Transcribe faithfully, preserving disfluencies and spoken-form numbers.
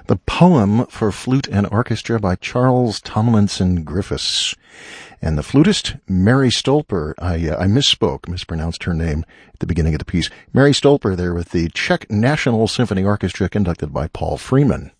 The Poem for Flute and Orchestra by Charles Tomlinson Griffiths. And the flutist, Mary Stolper. I, uh, I misspoke, mispronounced her name at the beginning of the piece. Mary Stolper there with the Czech National Symphony Orchestra conducted by Paul Freeman.